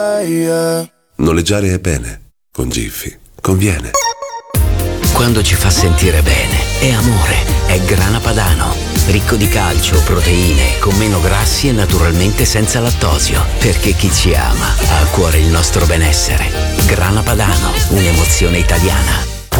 Noleggiare è bene, con Giffi conviene. Quando ci fa sentire bene, è amore, è Grana Padano. Ricco di calcio, proteine, con meno grassi e naturalmente senza lattosio. Perché chi ci ama ha a cuore il nostro benessere. Grana Padano, un'emozione italiana.